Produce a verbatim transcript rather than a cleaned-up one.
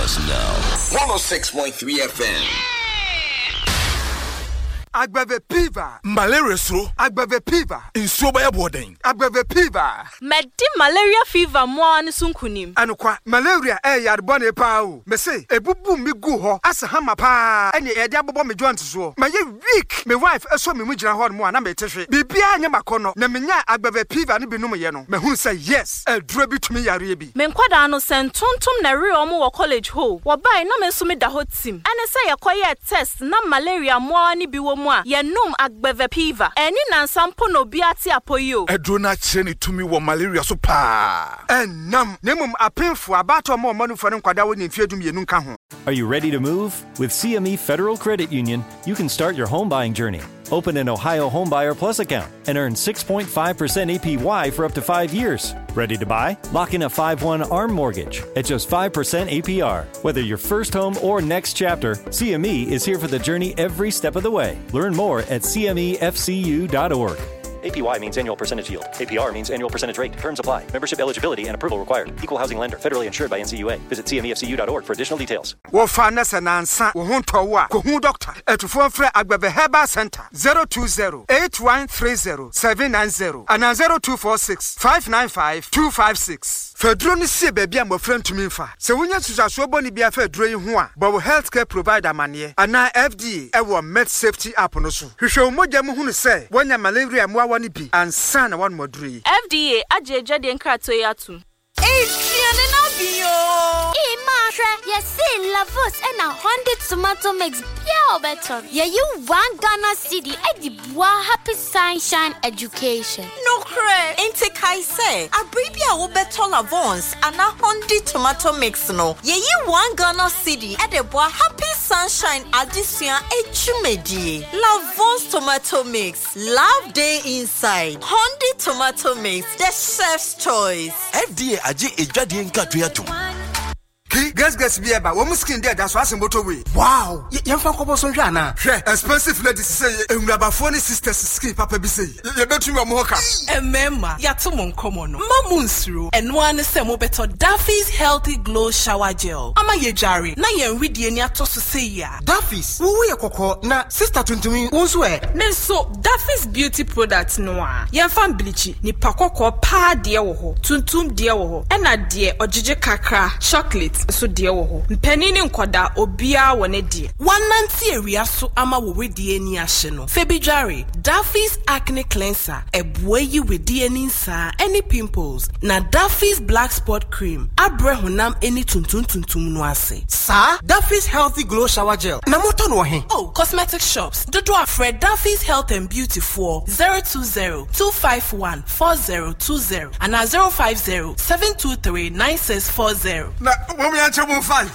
us know. one oh six point three F M. Agbave Piva. Malaria so. Agbave Piva. In Sobaya boarding. Agbave Piva. Medi malaria fever mo an sunkunim. Anukwa malaria e yarbone pao. Me say ebubu mi gu ho asa hama pa. Ene e de abobo me joint so. Ma ye weak. Me wife eso me mu gina ho mo na me tehwe. Bibia anya makono. Na menya Agbave Piva ne binum ye no. Me hu say yes. E duro bi tumi yare bi. Me nkwada no sentontom na re omo wo college ho. Wo bai na me so me da ho tim. Ene say yakoye test na malaria mo ani bi wo Yenum Agbave Piva. Eni nan sampo no biati apoyo. Edrona cheni tumi wo malaria so pa. Enam nemum apinfo abato mo manufo ne nkwada wo ne mfiedum yenu nka ho. Are you ready to move? With C M E Federal Credit Union, you can start your home buying journey. Open an Ohio Homebuyer Plus account and earn six point five percent A P Y for up to five years. Ready to buy? Lock in a five one ARM mortgage at just five percent A P R. Whether your first home or next chapter, C M E is here for the journey every step of the way. Learn more at C M E F C U dot org. A P Y means annual percentage yield. A P R means annual percentage rate. Terms apply. Membership eligibility and approval required. Equal housing lender. Federally insured by N C U A. Visit C M E F C U dot org for additional details. Wo fa na sanansa wo honto wa ko hu doctor etufo frɛ Agbave Herbal Center zero two zero eight one three zero seven nine zero and zero two four six five nine five two five six. Fedro ni se baabi a mofrɛ ntumi mfa. Se wonya susaso boni bia fedro yi ho a, bo healthcare provider mane ana F D A e wo Med Safety app no so. Hwehwɛ mogya mu hunu sɛ wonya malaria mo awani bi ansa na wan moduri. F D A ajeje de nkrato yatu. Eh, tiene na bio. Eh, ma, you see Lavos and a hundred tomato mix yeah better. Yeah, you one Ghana city at the Bois Happy Sunshine Education. No cre. Inte kai say. A baby a wo better Lavons and a hundred tomato mix no. Yeah, you one Ghana city at the Bois Happy Sunshine Addition Echumedi. Lavons tomato mix. Love day inside. Hundred tomato mix. The chef's choice. F D A aje ejwade nkatwe atum. Ki gas gas bi eba wo skin there that's why motor way. Wow, yemfa kobo so hwa na. Hwe expensive ladies say enwurabafo ne sisters skin papa bi say. Ye betumi mo hoka. Emema yato mo nkomo no. Mamu nsuro. Eno ane se mo beto Daffy's Healthy Glow Shower Gel. Ama ye jare na ye nwidie ni atoso say ya. Daffy's wo ye kokko na sister tuntumi wonso e. Ne so Daffy's beauty product no a. Yemfa bleach ni pakokko pa de wo ho. Tuntum de wo ho. Ena de ojeje kakra chocolate so de wo ho. Mpanini nkoda obia wo ne de. Wananti area so ama wo wedie ni ahye no. Febijare Daffy's Acne Cleanser ebue yi wedie ni nsa any pimples na Daffy's Black Spot Cream abre honam any tuntum tuntum no ase. Sa Daffy's Healthy Glow Shower Gel na moto no he. Oh, cosmetic shops. Dodo afred Daffy's Health and Beauty for zero two zero two five one four zero two zero and zero five zero seven two three nine six four zero. Na wo mi anche mo fine.